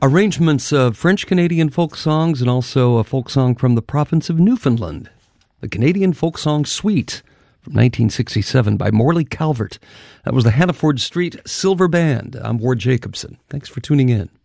Arrangements of French-Canadian folk songs and also a folk song from the province of Newfoundland. The Canadian Folk Song Suite from 1967 by Morley Calvert. That was the Hannaford Street Silver Band. I'm Ward Jacobson. Thanks for tuning in.